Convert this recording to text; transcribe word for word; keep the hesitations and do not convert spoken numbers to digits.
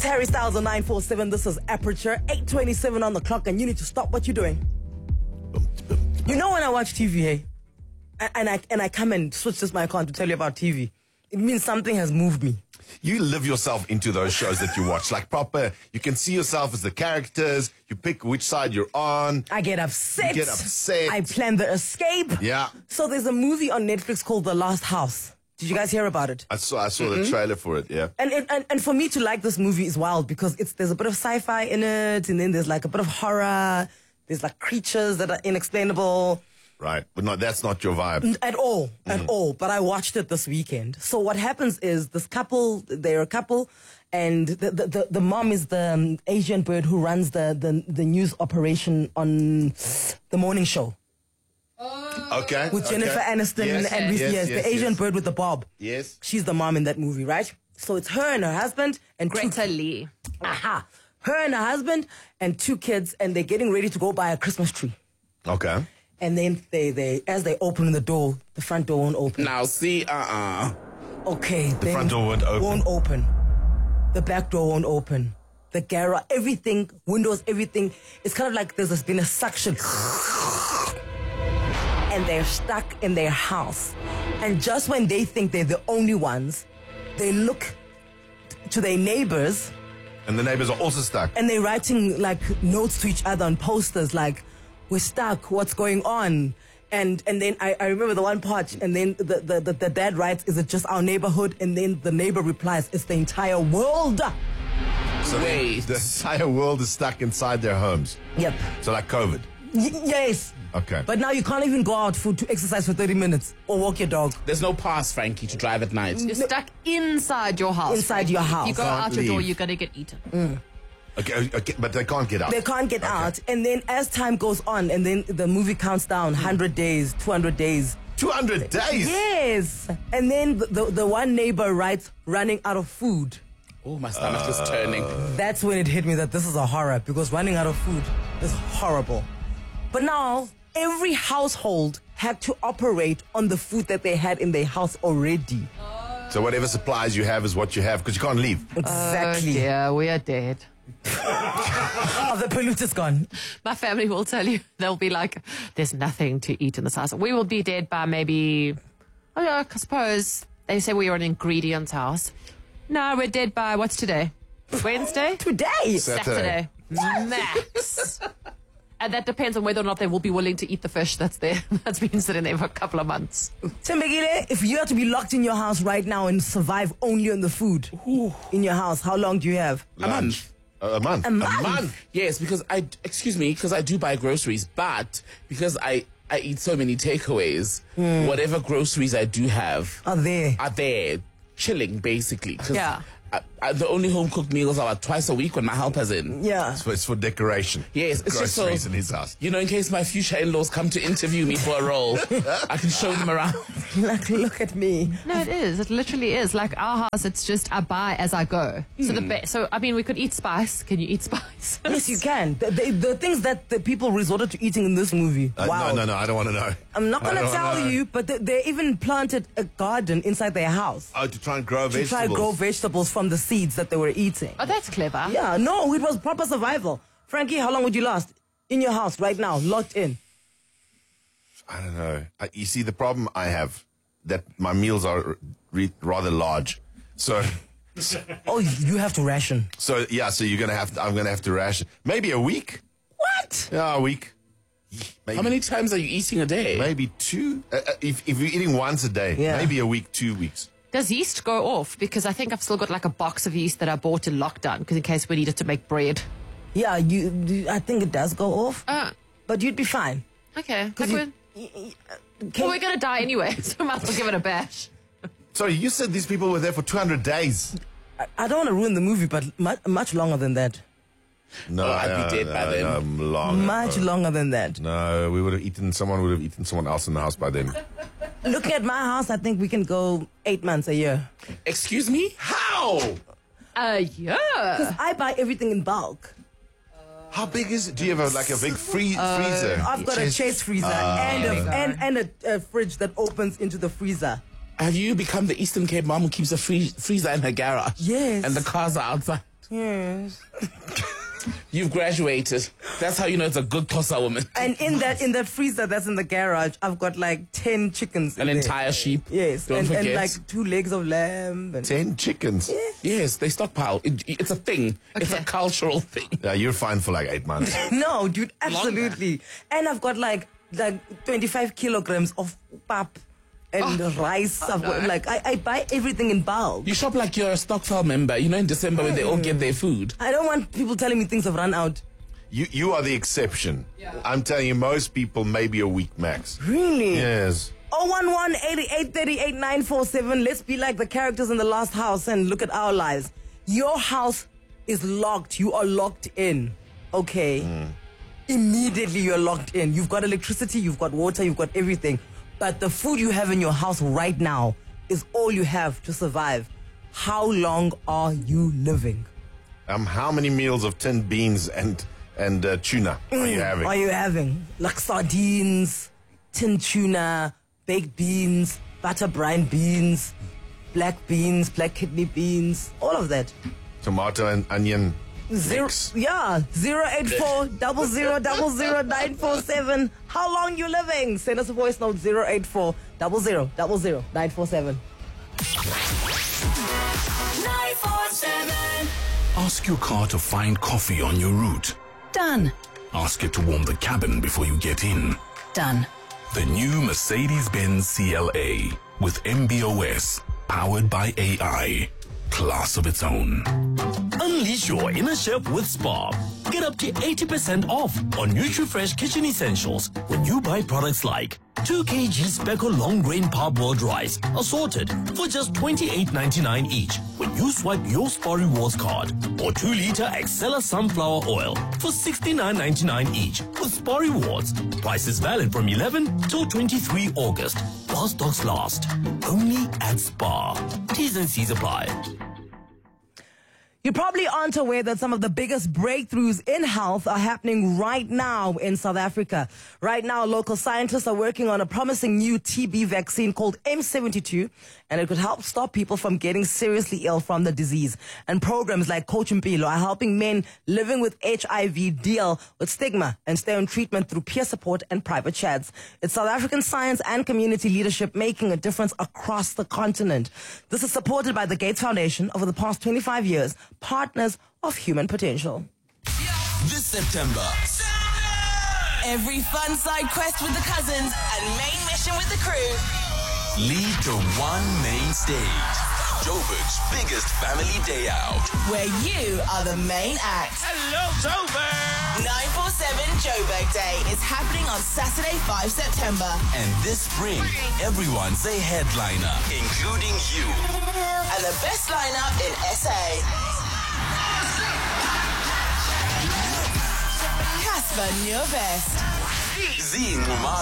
It's Harry Styles on nine four seven. This is Aperture, eight twenty-seven on the clock, and you need to stop what you're doing. You know when I watch T V, hey, and I and I come and switch this my account to tell you about T V, it means something has moved me. You live yourself into those shows that you watch, like proper. You can see yourself as the characters. You pick which side you're on. I get upset. You get upset. I plan the escape. Yeah. So there's a movie on Netflix called The Last House. Did you guys hear about it? I saw I saw mm-hmm. the trailer for it, yeah. And, and and for me to like this movie is wild because it's there's a bit of sci-fi in it, and then there's like a bit of horror. There's like creatures that are inexplainable. Right, but no, that's not your vibe. At all, at Mm. all. But I watched it this weekend. So what happens is this couple, they're a couple, and the the, the, the mom is the um, Asian bird who runs the, the, the news operation on the morning show. Okay. With Jennifer okay. Aniston yes, and yes, yes, yes, the Asian yes. bird with the bob. Yes. She's the mom in that movie, right? So it's her and her husband and two Greta Lee. Aha. Her and her husband and two kids, and they're getting ready to go buy a Christmas tree. Okay. And then they, they as they open the door, the front door won't open. Now, see, uh-uh. Okay, The then front door won't open. Won't open. The back door won't open. The garage, everything, windows, everything. It's kind of like there's been a suction. And they're stuck in their house. And just when they think they're the only ones, they look to their neighbors. And the neighbors are also stuck. And they're writing like notes to each other on posters like, we're stuck, what's going on? And and then I, I remember the one part, and then the, the, the, the dad writes, is it just our neighborhood? And then the neighbor replies, it's the entire world. So Wait. the entire world is stuck inside their homes. Yep. So like COVID. Y- yes. Okay. But now you can't even go out for, to exercise for thirty minutes or walk your dog. There's no pass, Frankie, to drive at night. You're stuck inside your house. Inside your house. You go Can't out your door, leave. you're going to get eaten. Mm. Okay, okay, but they can't get out. They can't get out. And then as time goes on, and then the movie counts down, one hundred days, two hundred days. two hundred days? Yes. And then the, the, the one neighbor writes, running out of food. Oh, my stomach is turning. That's when it hit me that this is a horror, because running out of food is horrible. But now, every household had to operate on the food that they had in their house already. So whatever supplies you have is what you have, because you can't leave. Exactly. Oh, dear, we are dead. Oh, the polluter's gone. My family will tell you, they'll be like, there's nothing to eat in this house. We will be dead by maybe, oh yeah, I suppose they say we are an ingredients house. No, we're dead by, what's today? Wednesday? Today. Saturday. Saturday. Max. And that depends on whether or not they will be willing to eat the fish that's there. That's been sitting there for a couple of months. Tembegile, if you had to be locked in your house right now and survive only on the food Ooh. in your house, how long do you have? A month. A, a month. A month? Yes, because I, excuse me, because I do buy groceries, but because I, I eat so many takeaways, Hmm. whatever groceries I do have Are there? are there, chilling, basically. 'Cause Yeah. I, I, the only home-cooked meals are about twice a week when my helper's in. Yeah. So it's for decoration. Yes, it's just so, Groceries in his house. you know, in case my future in-laws come to interview me for a role, I can show them around. Like, look at me. No, it is. It literally is. Like our house, it's just I buy as I go. So the ba- so I mean, we could eat spice. Can you eat spice? Yes, you can. The, the, the things that the people resorted to eating in this movie. Uh, wow. No, no, no, I don't want to know. I'm not I going to don't tell wanna know. you, but they, they even planted a garden inside their house Oh, to try and grow to vegetables. try to grow vegetables from the seeds that they were eating. Oh, that's clever. Yeah, no, it was proper survival. Frankie, how long would you last in your house right now, locked in? I don't know. I, you see, the problem I have, that my meals are re- rather large. So, so, Oh, you have to ration. so yeah, so you're going to have to, I'm going to have to ration. Maybe a week? What? Yeah, a week. Maybe, How many times are you eating a day? Maybe two. Uh, uh, if, if you're eating once a day, Yeah. maybe a week, two weeks. Does yeast go off? Because I think I've still got like a box of yeast that I bought in lockdown, because in case we needed to make bread. Yeah, you. you- I think it does go off, Uh, but you'd be fine. okay. Like you- we're, Can- well, we're going to die anyway, so we might as well give it a bash. Sorry, you said these people were there for two hundred days. I, I don't want to ruin the movie, but much, much longer than that. No, Oh, I'd be dead by then. No, long, Much longer than that. No, we would have eaten, someone would have eaten someone else in the house by then. Looking at my house, I think we can go eight months a year. Excuse me? How? Uh, yeah. Because I buy everything in bulk. How big is it? Do you have a, like a big free, freezer? I've got a chest freezer and, a, and, and a, a fridge that opens into the freezer. Have you become the Eastern Cape mom who keeps a free- freezer in her garage? Yes. And the cars are outside? Yes. You've graduated. That's how you know it's a good Xhosa woman. And in that in that freezer that's in the garage, I've got like ten chickens. An in entire there. sheep. Yes, Don't and, forget. and like two legs of lamb. And Ten chickens. Yeah. Yes, they stockpile. It, it's a thing. It's a Okay. cultural thing. You're fine for like eight months. No, dude, absolutely. And I've got like like twenty-five kilograms of pap and rice. I've got, like I, I buy everything in bulk. You shop like you're a Stockfile member. You know, in December when they all get their food. I don't want people telling me things have run out. You you are the exception. I'm telling you, most people maybe a week max. Really? Yes. oh one one, eighty-eight, thirty-eight, nine four seven. Let's be like the characters in The Last House and look at our lives. Your house is locked. You are locked in. Okay. Mm. Immediately you're locked in. You've got electricity, you've got water, you've got everything. But the food you have in your house right now is all you have to survive. How long are you living? Um, how many meals of tinned beans and and uh, tuna are you having? Are you having? Like sardines, tin tuna, baked beans, butter brine beans, black beans, black kidney beans, all of that. Tomato and onion Zero, mix. yeah, zero eight four double zero double zero nine four seven. How long you living? Send us a voice note zero eight four double zero double zero nine four seven. nine four seven. Ask your car to find coffee on your route. Done. Ask it to warm the cabin before you get in. Done. The new Mercedes-Benz C L A with M B O S, powered by A I. Class of its own. Unleash your inner chef with Spar. Get up to eighty percent off on NutriFresh kitchen essentials when you buy products like two kilograms Speckle long grain parboiled rice assorted for just twenty-eight ninety-nine each when you swipe your Spar Rewards card, or two liter Excella sunflower oil for sixty-nine ninety-nine each with Spar Rewards. Prices valid from eleven till twenty-three August. While stocks last. Only at Spar. T's and C's apply. You probably aren't aware that some of the biggest breakthroughs in health are happening right now in South Africa. Right now, local scientists are working on a promising new T B vaccine called M seventy-two, and it could help stop people from getting seriously ill from the disease. And programs like Coach Mpilo are helping men living with H I V deal with stigma and stay on treatment through peer support and private chats. It's South African science and community leadership making a difference across the continent. This is supported by the Gates Foundation over the past twenty-five years. Partners of human potential. This September, every fun side quest with the cousins and main mission with the crew lead to one main stage. Joburg's biggest family day out, where you are the main act. Hello, Joburg! nine four seven Joburg Day is happening on Saturday, the fifth of September. And this spring, everyone's a headliner, including you. And the best lineup in S A. Casper Nieuwest. Zing